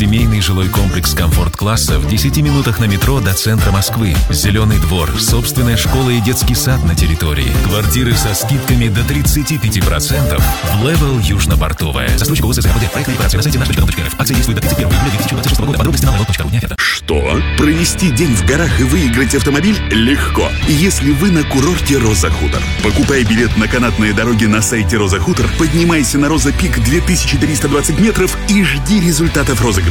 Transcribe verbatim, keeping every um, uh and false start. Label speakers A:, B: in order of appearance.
A: Семейный жилой комплекс комфорт-класса в десяти минутах на метро до центра Москвы. Зеленый двор, собственная школа и детский сад на территории. Квартиры со скидками до тридцати пяти процентов в Level Южно-Портовая. Застройщик ОСС РПД. Проектная операция на сайте наш точка ком точка эр эф. Акция действует до тридцать первого июля две тысячи двадцать шестого года. Подробности на лайлот точка ру.
B: Что? Провести день в горах и выиграть автомобиль? Легко. Если вы на курорте Роза Хутор. Покупай билет на канатные дороги на сайте Роза Хутор, поднимайся на Роза Пик две тысячи триста двадцать метров и жди результатов розыгрыша.